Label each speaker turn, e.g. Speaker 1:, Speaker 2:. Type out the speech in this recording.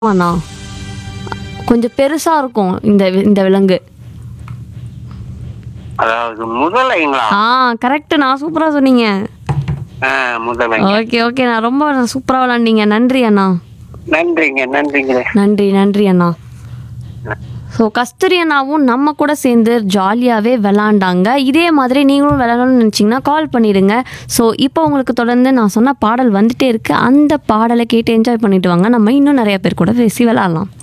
Speaker 1: ஆமாண்ணா. கொஞ்சம் பெருசா இருக்கும் இந்த விலங்கு.
Speaker 2: அதாவது முதலைங்களா?
Speaker 1: ஆ கரெக்ட்டுண்ணா. சூப்பரா சொன்னீங்க.
Speaker 2: முதலைங்க.
Speaker 1: Okay, okay. நான் ரொம்ப சூப்பரா விளையாண்டீங்க. நன்றி அண்ணா.
Speaker 2: நன்றிங்க, நன்றிங்க.
Speaker 1: நன்றி, நன்றி அண்ணா. ஸோ கஸ்தூரி அண்ணாவும் நம்ம கூட சேர்ந்து ஜாலியாகவே விளாண்டாங்க. இதே மாதிரி நீங்களும் விளாடணும்னு நினச்சிங்கன்னா கால் பண்ணிடுங்க. ஸோ இப்போ உங்களுக்கு தொடர்ந்து நான் சொன்ன பாடல் வந்துட்டே இருக்குது. அந்த பாடலை கேட்டு என்ஜாய் பண்ணிட்டு வாங்க. நம்ம இன்னும் நிறைய பேர் கூட பேசி விளாட்லாம்.